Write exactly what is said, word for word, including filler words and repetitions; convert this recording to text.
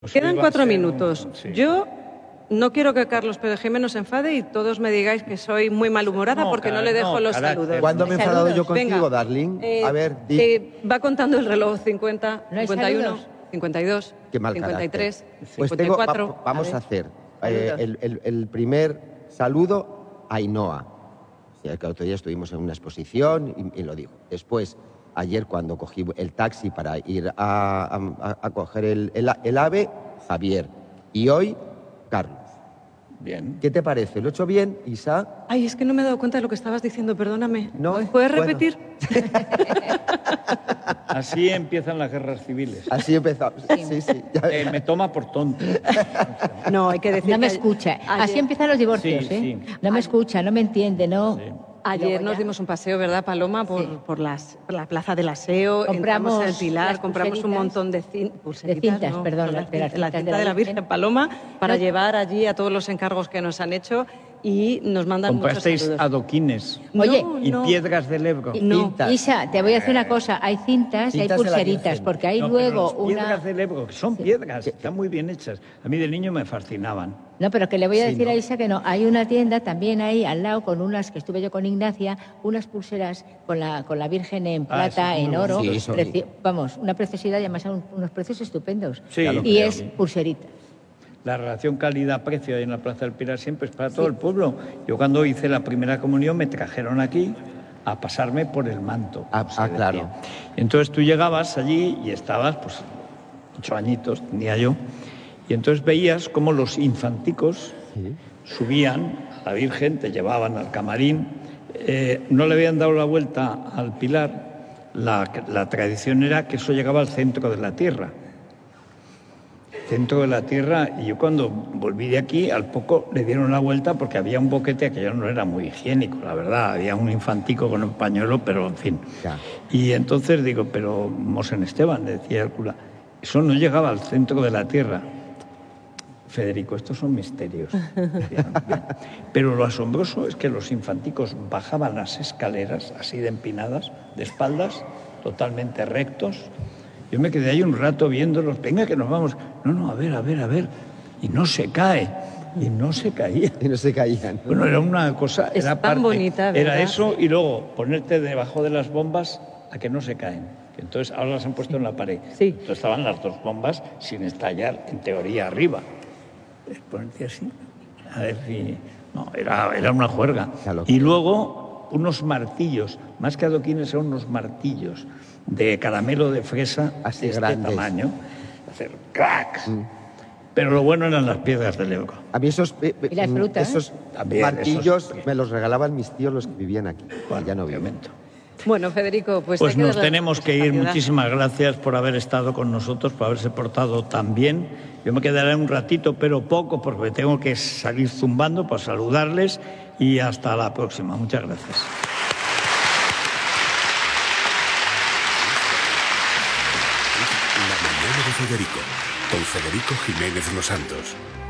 Quedan cuatro minutos. Un... Sí. Yo no quiero que Carlos Pérez Jiménez se enfade y todos me digáis que soy muy malhumorada no, porque cara, no le dejo no, los carácter. saludos. ¿Cuándo me he enfadado yo contigo, Venga, Darling? Eh, a ver, di... eh, va contando el reloj cincuenta, ¿No cincuenta y uno, cincuenta y dos, Qué mal cincuenta y tres, pues cincuenta y cuatro. Tengo, va, vamos a, a hacer eh, el, el, el primer saludo a Ainhoa. O sea, que el otro día estuvimos en una exposición y, y lo digo. Después, ayer cuando cogí el taxi para ir a, a, a coger el, el, el AVE, Javier. Y hoy, Carlos. Bien. ¿Qué te parece? ¿Lo he hecho bien, Isa? Ay, es que no me he dado cuenta de lo que estabas diciendo, perdóname. ¿No? ¿Puedes repetir? Bueno. Así empiezan las guerras civiles. Así empezamos. Sí, sí. sí. Eh, me toma por tonto. No, hay que decir No me que escucha. Ayer... Así empiezan los divorcios, sí, ¿eh? Sí. No me escucha, no me entiende, no... Sí. Ayer nos dimos un paseo, ¿verdad, Paloma? Por, sí. por, las, por la plaza del Aseo, compramos entramos en el Pilar, compramos un montón de, cin de cintas, no, perdón, la, de las la cinta de la Virgen, Virgen Paloma, para no. llevar allí a todos los encargos que nos han hecho y nos mandan muchos ¿Comprasteis saludos. adoquines? Oye, y no. piedras del Ebro. No. Cintas. Isa, te voy a decir una cosa, hay cintas, cintas y hay pulseritas, porque hay no, luego una... piedras una... del Ebro, que son sí. piedras, están muy bien hechas. A mí de niño me fascinaban. No, pero que le voy a sí, decir no. a Isa que no. Hay una tienda también ahí al lado con unas, que estuve yo con Ignacia, unas pulseras con la, con la Virgen en plata, ah, en oro. Sí, preci vamos, una preciosidad y además son unos precios estupendos. Sí, y creo, es pulserita. La relación calidad-precio ahí en la Plaza del Pilar siempre es para todo sí. el pueblo. Yo cuando hice la primera comunión me trajeron aquí a pasarme por el manto. Ah, ah claro. Entonces tú llegabas allí y estabas, pues, ocho añitos tenía yo, y entonces veías cómo los infanticos sí. subían a la Virgen, te llevaban al camarín, eh, no le habían dado la vuelta al Pilar, la, la tradición era que eso llegaba al centro de la tierra. Centro de la tierra, y yo cuando volví de aquí, al poco le dieron la vuelta porque había un boquete que ya no era muy higiénico, la verdad, había un infantico con un pañuelo, pero en fin. Ya. Y entonces digo, pero Mosén Esteban, le decía el cura, eso no llegaba al centro de la tierra. Federico, estos son misterios. Pero lo asombroso es que los infanticos bajaban las escaleras, así de empinadas, de espaldas, totalmente rectos. Yo me quedé ahí un rato viéndolos, venga que nos vamos. No, no, a ver, a ver, a ver. Y no se cae. Y no se caía. Y no se caían. ¿No? Bueno, era una cosa, es era tan parte. bonita, ¿verdad? Era eso y luego ponerte debajo de las bombas a que no se caen. Entonces ahora las han puesto en la pared. Sí. Entonces estaban las dos bombas sin estallar, en teoría, arriba. Ponerte así. A ver si... No, era, era una juerga. Y luego unos martillos, más que adoquines, eran unos martillos de caramelo de fresa así de este grandes. tamaño, hacer cracks. Mm. Pero lo bueno eran las piedras del Ebro. A mí esos, eh, ¿Y las frutas? esos También, martillos esos... me los regalaban mis tíos los que vivían aquí. Bueno, ya no viven. Bueno, Federico, pues... Pues te nos la... tenemos que ir. Muchísimas gracias por haber estado con nosotros, por haberse portado tan bien. Yo me quedaré un ratito, pero poco, porque tengo que salir zumbando para saludarles y hasta la próxima. Muchas gracias. La mañana de Federico, con Federico Jiménez Los Santos.